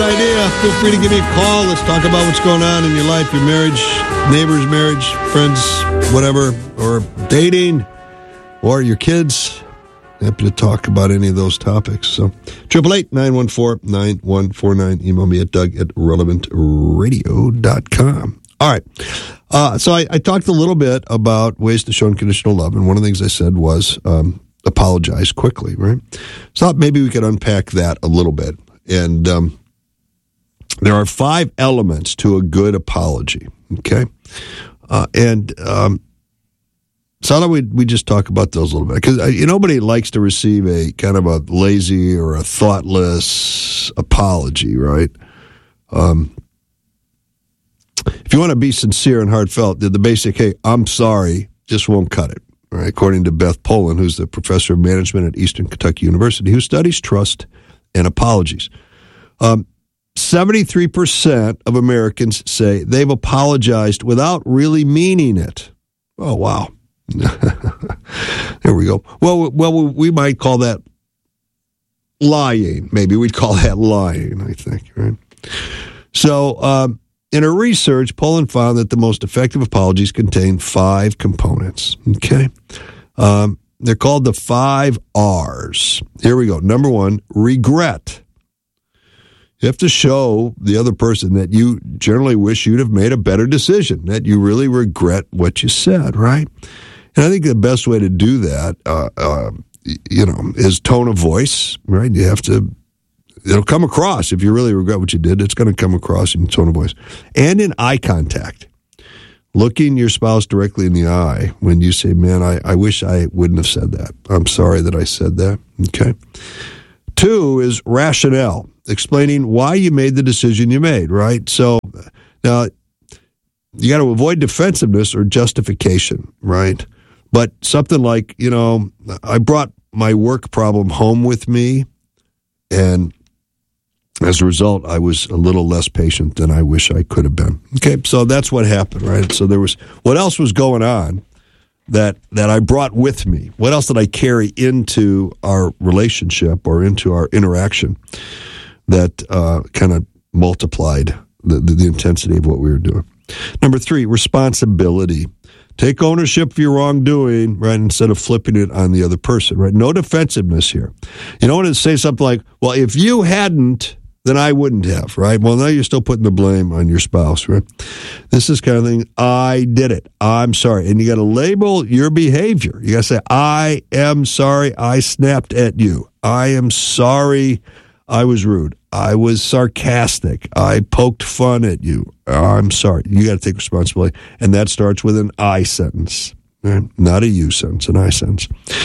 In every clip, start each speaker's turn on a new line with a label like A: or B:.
A: that idea, feel free to give me a call. Let's talk about what's going on in your life, your marriage, neighbor's marriage, friends, whatever, or dating, or your kids. Happy to talk about any of those topics. So, 888-914-9149. Email me at doug@relevantradio.com. All right. So I talked a little bit about ways to show unconditional love, and one of the things I said was apologize quickly, right? So I thought maybe we could unpack that a little bit. And there are 5 elements to a good apology, okay? So how do we just talk about those a little bit? Because nobody likes to receive a kind of a lazy or a thoughtless apology, right? If you want to be sincere and heartfelt, the basic, hey, I'm sorry, just won't cut it, right? According to Beth Poland, who's the professor of management at Eastern Kentucky University, who studies trust and apologies. 73% of Americans say they've apologized without really meaning it. Oh, wow. There we go. Well, we might call that lying. Maybe we'd call that lying, I think, right? So, in her research, Poland found that the most effective apologies contain 5 components, okay? They're called the 5 R's. Here we go. Number 1, regret. You have to show the other person that you generally wish you'd have made a better decision, that you really regret what you said, right? And I think the best way to do that, is tone of voice, right? You have to, it'll come across. If you really regret what you did, it's going to come across in tone of voice. And in eye contact. Looking your spouse directly in the eye when you say, man, I wish I wouldn't have said that. I'm sorry that I said that, okay? 2 is rationale, explaining why you made the decision you made, right? So now you got to avoid defensiveness or justification, right? But something like, I brought my work problem home with me, and as a result, I was a little less patient than I wish I could have been. Okay, so that's what happened, right? So what else was going on that I brought with me? What else did I carry into our relationship or into our interaction that kind of multiplied the intensity of what we were doing? Number 3, responsibility. Take ownership of your wrongdoing, right, instead of flipping it on the other person, right? No defensiveness here. You don't want to say something like, well, if you hadn't, then I wouldn't have, right? Well, now you're still putting the blame on your spouse, right? This is kind of thing, I did it. I'm sorry. And you got to label your behavior. You got to say, I am sorry I snapped at you. I am sorry I was rude. I was sarcastic. I poked fun at you. I'm sorry. You got to take responsibility. And that starts with an I sentence, right? Not a you sentence, an I sentence.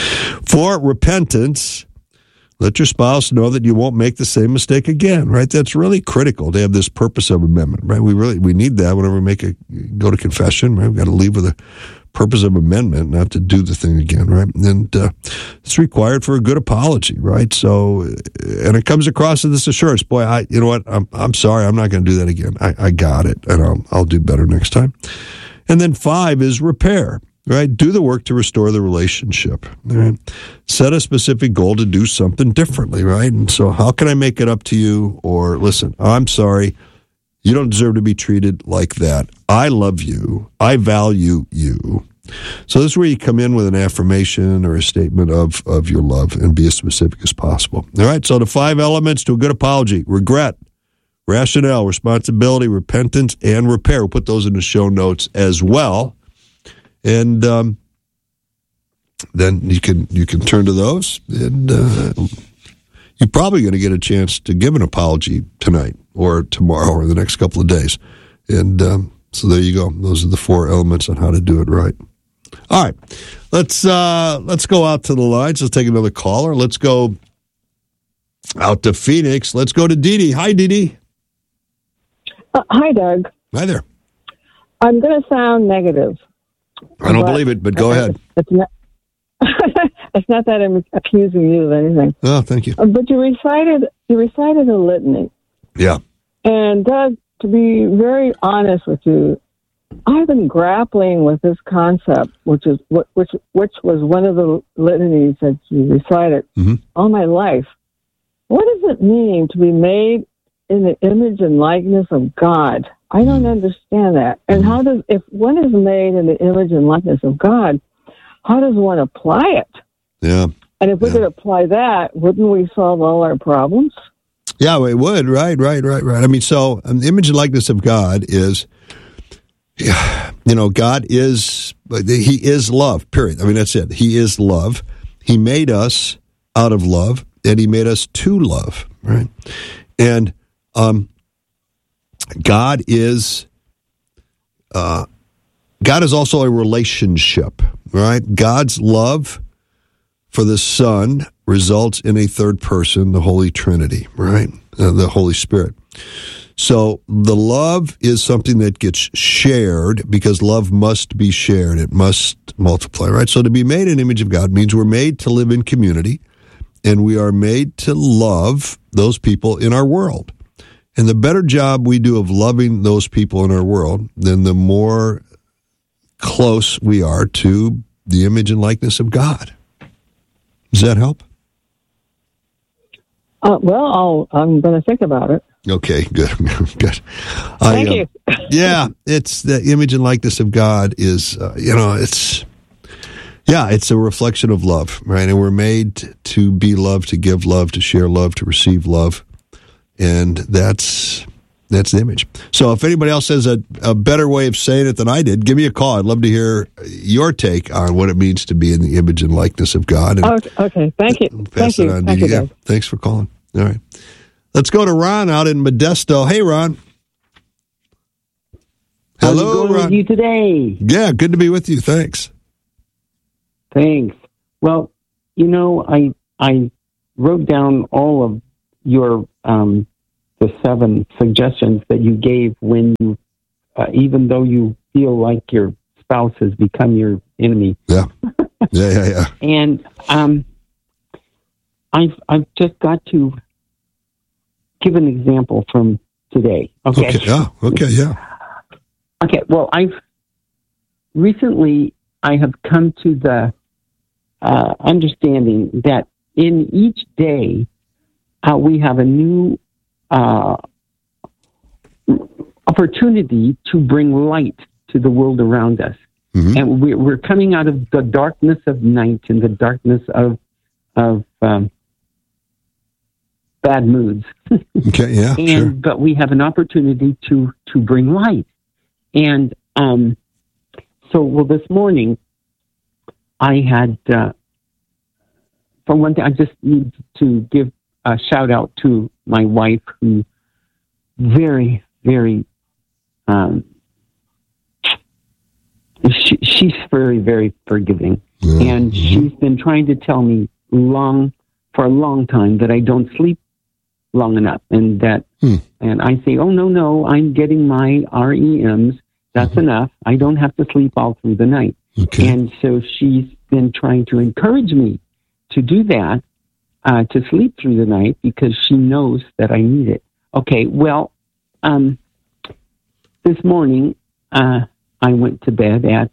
A: 4, repentance. Let your spouse know that you won't make the same mistake again, right? That's really critical to have this purpose of amendment, right? We need that whenever we go to confession, right? We've got to leave with a purpose of amendment, not to do the thing again, right? And it's required for a good apology, right? So, and it comes across as this assurance, boy, you know what? I'm sorry, I'm not going to do that again. I got it, and I'll do better next time. And then 5 is repair, right? Do the work to restore the relationship, right? Set a specific goal to do something differently, right? And so how can I make it up to you? Or listen, I'm sorry, you don't deserve to be treated like that. I love you. I value you. So this is where you come in with an affirmation or a statement of your love and be as specific as possible. All right, so the 5 elements to a good apology: regret, rationale, responsibility, repentance, and repair. We'll put those in the show notes as well. And then you can turn to those, and you're probably going to get a chance to give an apology tonight or tomorrow or the next couple of days. And so there you go. Those are the 4 elements on how to do it right. All right, let's go out to the lines. Let's take another caller. Let's go out to Phoenix. Let's go to Dee Dee. Hi, Dee Dee.
B: Hi, Doug.
A: Hi there.
B: I'm going to sound negative.
A: I don't believe it, but go ahead.
B: It's not, it's not that I'm accusing you of anything.
A: Oh, thank you.
B: But you recited a litany.
A: Yeah.
B: And Doug, to be very honest with you, I've been grappling with this concept, which was one of the litanies that you recited all my life. What does it mean to be made in the image and likeness of God? I don't understand that. And how does, if one is made in the image and likeness of God, how does one apply it?
A: Yeah.
B: And if we could apply that, wouldn't we solve all our problems?
A: Yeah, it would. Right. I mean, so the image and likeness of God is, God is, he is love, period. I mean, that's it. He is love. He made us out of love, and he made us to love, right? And God is also a relationship, right? God's love for the Son results in a third person, the Holy Trinity, right? The Holy Spirit. So the love is something that gets shared because love must be shared. It must multiply, right? So to be made in the image of God means we're made to live in community, and we are made to love those people in our world. And the better job we do of loving those people in our world, then the more close we are to the image and likeness of God. Does that help?
B: Well, I'm going to think about it.
A: Okay, good.
B: Thank you.
A: Yeah, it's the image and likeness of God is, it's a reflection of love, right? And we're made to be loved, to give love, to share love, to receive love. And that's the image. So if anybody else has a better way of saying it than I did, give me a call. I'd love to hear your take on what it means to be in the image and likeness of God. And
B: okay. Thank you.
A: Pass it on to you. Yeah. Thanks for calling. All right. Let's go to Ron out in Modesto. Hey, Ron. Hello,
C: Ron. With you today?
A: Yeah, good to be with you. Thanks.
C: Well, I wrote down all of your the 7 suggestions that you gave when you, even though you feel like your spouse has become your enemy.
A: Yeah.
C: And I've just got to give an example from today. Okay. Okay. Well, I have come to the understanding that in each day we have a new opportunity to bring light to the world around us. Mm-hmm. And we're coming out of the darkness of night and the darkness of bad moods.
A: Okay, yeah, sure.
C: But we have an opportunity to bring light. And this morning I had, for one thing, I just need to give a shout out to my wife, who very, very, she's very, very forgiving. Mm-hmm. And she's been trying to tell me for a long time that I don't sleep long enough, and that, and I say, oh, no, I'm getting my REMs. That's enough. I don't have to sleep all through the night.
A: Okay.
C: And so she's been trying to encourage me to do that, to sleep through the night, because she knows that I need it. Okay, well, this morning I went to bed at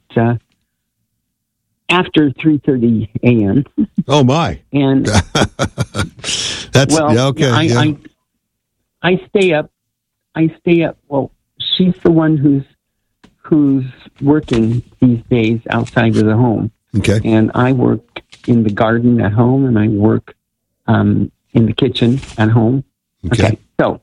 C: after 3:30 a.m.
A: Oh my!
C: And
A: that's okay.
C: I stay up. Well, she's the one who's working these days outside of the home.
A: Okay.
C: And I work in the garden at home, and I work in the kitchen at home. Okay. So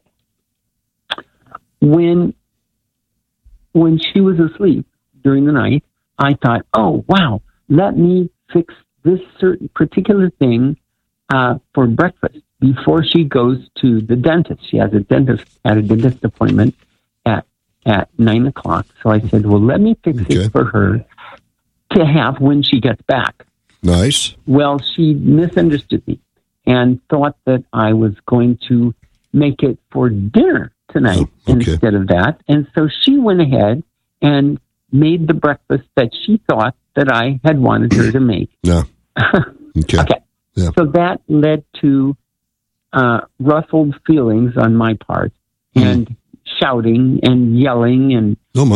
C: when she was asleep during the night, I thought, oh, wow, let me fix this certain particular thing for breakfast before she goes to the dentist. She has a dentist appointment at 9:00. So I said, well, let me fix it for her to have when she gets back.
A: Nice.
C: Well, she misunderstood me and thought that I was going to make it for dinner tonight instead of that. And so she went ahead and made the breakfast that she thought that I had wanted her to make.
A: Yeah. Okay. Yeah.
C: So that led to ruffled feelings on my part, and shouting and yelling and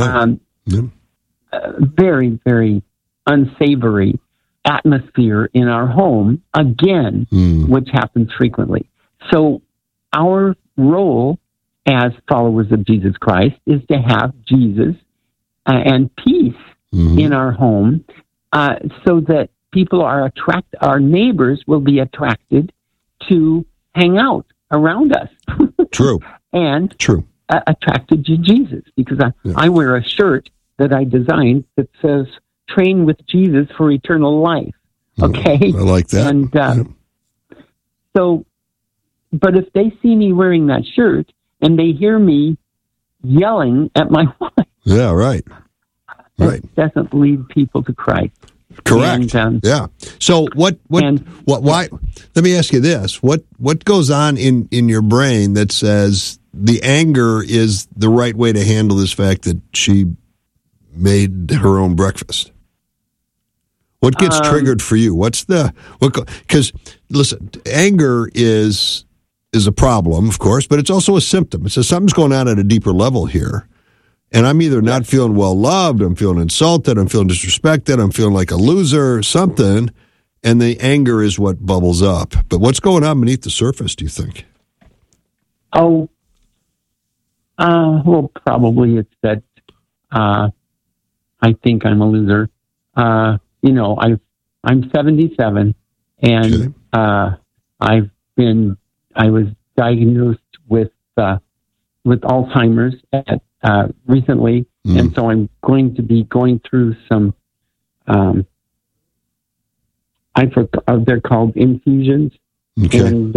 C: very, very unsavory atmosphere in our home again, which happens frequently. So our role as followers of Jesus Christ is to have Jesus and peace in our home, so that our neighbors will be attracted to hang out around us.
A: True.
C: And
A: True.
C: Attracted to Jesus, because I wear a shirt that I designed that says "Train with Jesus for eternal life." Okay,
A: I like that.
C: And so, but if they see me wearing that shirt and they hear me yelling at my wife,
A: yeah, right.
C: That doesn't lead people to Christ.
A: Correct.
C: And,
A: yeah. So why? Let me ask you this: what goes on in your brain that says the anger is the right way to handle this fact that she made her own breakfast? What gets triggered for you? Because listen, anger is a problem, of course, but it's also a symptom. It says something's going on at a deeper level here. And I'm either not feeling well loved, I'm feeling insulted, I'm feeling disrespected, I'm feeling like a loser, something, and the anger is what bubbles up. But what's going on beneath the surface, do you think?
C: Well, probably it's that I think I'm a loser. I'm 77, and I was diagnosed with Alzheimer's recently, and so I'm going to be going through some. They're called infusions, and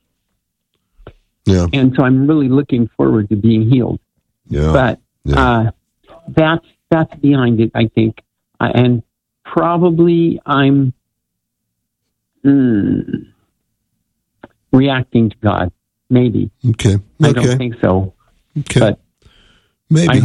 C: and so I'm really looking forward to being healed. Yeah, but that's behind it, I think, and probably I'm reacting to God. Maybe.
A: Okay.
C: I don't think so.
A: Okay.
C: But
A: maybe.